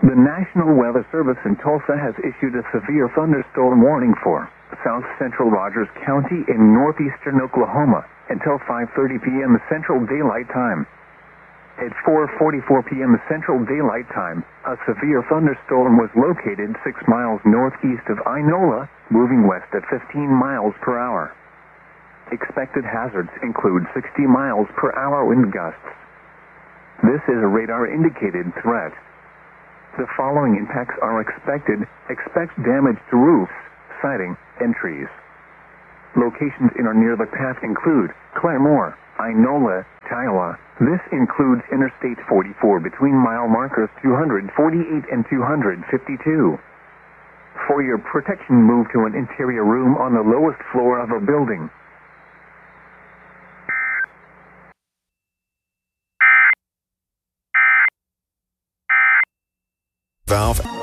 The National Weather Service in Tulsa has issued a severe thunderstorm warning for south central Rogers County in northeastern Oklahoma until 5:30 p.m. Central Daylight Time. At 4:44 p.m. Central Daylight Time, a severe thunderstorm was located 6 miles northeast of Inola, moving west at 15 miles per hour. Expected hazards include 60 miles per hour wind gusts. This is a radar-indicated threat. The following impacts are expected. Expect damage to roofs, siding, and trees. Locations in or near the path include Claremore, Inola, Kiowa. This includes Interstate 44 between mile markers 248 and 252. For your protection, move to an interior room on the lowest floor of a building. Valve